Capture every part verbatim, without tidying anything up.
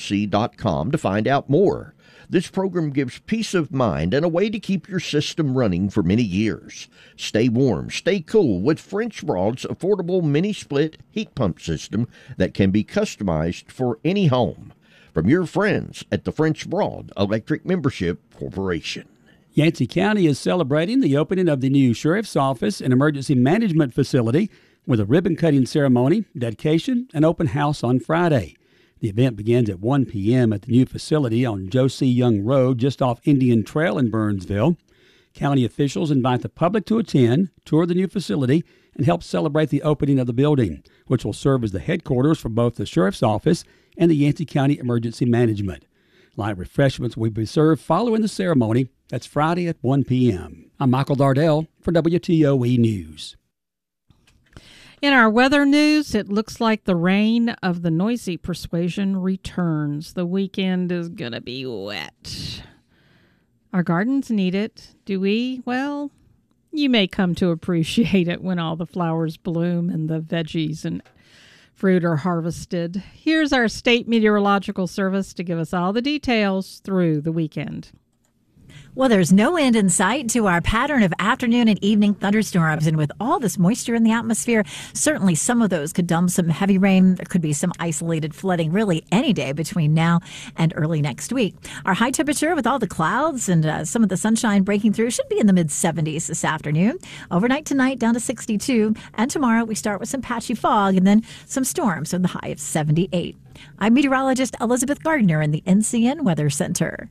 c dot com to find out more. This program gives peace of mind and a way to keep your system running for many years. Stay warm, stay cool with French Broad's affordable mini-split heat pump system that can be customized for any home. From your friends at the French Broad Electric Membership Corporation. Yancey County is celebrating the opening of the new Sheriff's Office and Emergency Management Facility with a ribbon-cutting ceremony, dedication, and open house on Friday. The event begins at one p.m. at the new facility on Joe C. Young Road, just off Indian Trail in Burnsville. County officials invite the public to attend, tour the new facility, and help celebrate the opening of the building, which will serve as the headquarters for both the Sheriff's Office and the Yancey County Emergency Management. Light refreshments will be served following the ceremony. That's Friday at one p.m. I'm Michael Dardell for W T O E News. In our weather news, it looks like the rain of the noisy persuasion returns. The weekend is going to be wet. Our gardens need it. Do we? Well, you may come to appreciate it when all the flowers bloom and the veggies and fruit are harvested. Here's our State Meteorological Service to give us all the details through the weekend. Well, there's no end in sight to our pattern of afternoon and evening thunderstorms. And with all this moisture in the atmosphere, certainly some of those could dump some heavy rain. There could be some isolated flooding really any day between now and early next week. Our high temperature with all the clouds and uh, some of the sunshine breaking through should be in the mid seventies this afternoon. Overnight tonight down to sixty-two. And tomorrow we start with some patchy fog and then some storms with the high of seventy-eight. I'm meteorologist Elizabeth Gardner in the N C N Weather Center.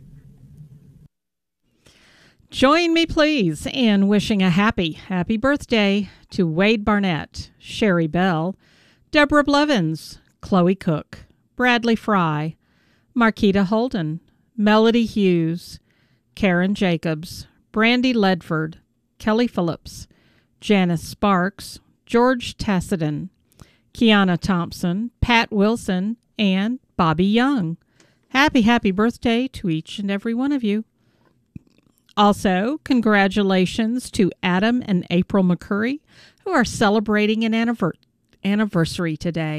Join me, please, in wishing a happy, happy birthday to Wade Barnett, Sherry Bell, Deborah Blevins, Chloe Cook, Bradley Fry, Marquita Holden, Melody Hughes, Karen Jacobs, Brandy Ledford, Kelly Phillips, Janice Sparks, George Tassadin, Kiana Thompson, Pat Wilson, and Bobby Young. Happy, happy birthday to each and every one of you. Also, congratulations to Adam and April McCurry, who are celebrating an anniver- anniversary today.